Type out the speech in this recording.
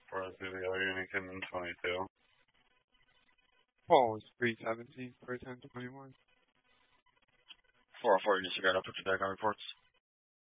404 is the other Unikin 22. Oh, it's 317 for 1021. 404, you just got up for back on reports.